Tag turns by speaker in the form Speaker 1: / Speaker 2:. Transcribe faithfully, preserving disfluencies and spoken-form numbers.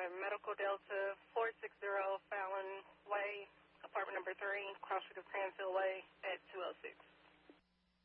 Speaker 1: five Medical Delta, four six zero Fallon Way, apartment number three, cross street of Cransfield Way at two oh six.